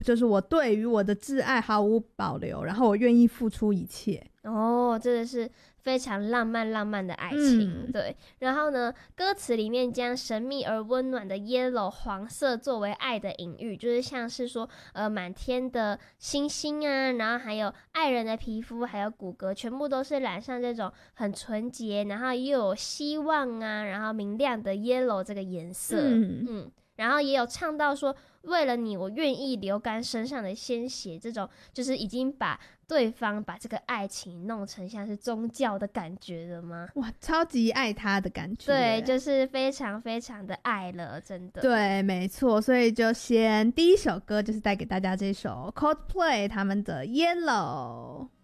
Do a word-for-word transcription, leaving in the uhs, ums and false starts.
就是我对于我的挚爱毫无保留，然后我愿意付出一切。 哦，真的是非常浪漫浪漫的爱情、 嗯、 对。然后呢，歌词里面将神秘而温暖的 yellow 黄色作为爱的隐喻，就是像是说呃满天的星星啊，然后还有爱人的皮肤还有骨骼全部都是染上这种很纯洁，然后又有希望啊，然后明亮的 yellow 这个颜色。 嗯嗯，然后也有唱到说为了你我愿意流干身上的鲜血，这种就是已经把对方把这个爱情弄成像是宗教的感觉了吗？ 哇，超级爱他的感觉。 对，就是非常非常的爱了，真的。 对，没错，所以就先第一首歌就是带给大家这首 Coldplay 他们的 Yellow。